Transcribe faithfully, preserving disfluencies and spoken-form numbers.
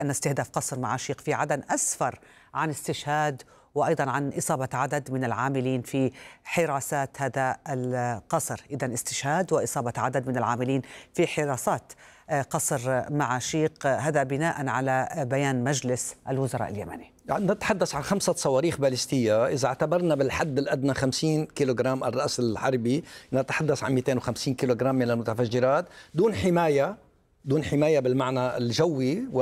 أن استهداف قصر معاشيق في عدن أسفر عن استشهاد وأيضا عن إصابة عدد من العاملين في حراسات هذا القصر. إذن استشهاد وإصابة عدد من العاملين في حراسات قصر معاشيق، هذا بناء على بيان مجلس الوزراء اليمني. نتحدث عن خمسة صواريخ باليستية. إذا اعتبرنا بالحد الأدنى خمسين كيلوغرام الرأس الحربي، نتحدث عن مئتين وخمسين كيلوغرام من المتفجرات دون حماية دون حماية بالمعنى الجوي.